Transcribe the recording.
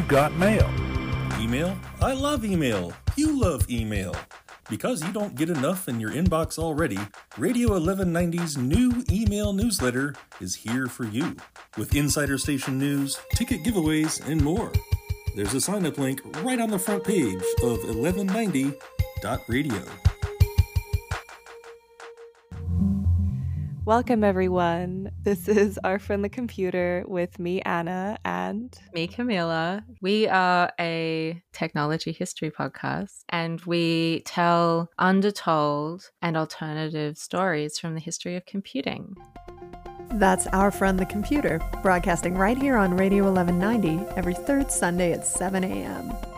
got mail. Email? I love email. You love email. Because you don't get enough in your inbox already, Radio 1190's new email newsletter is here for you. With insider station news, ticket giveaways, and more. There's a sign-up link right on the front page of 1190.radio. Welcome, everyone. This is Our Friend the Computer with me, Anna, and me, Camila. We are a technology history podcast, and we tell undertold and alternative stories from the history of computing. That's Our Friend the Computer, broadcasting right here on Radio 1190 every third Sunday at 7 a.m.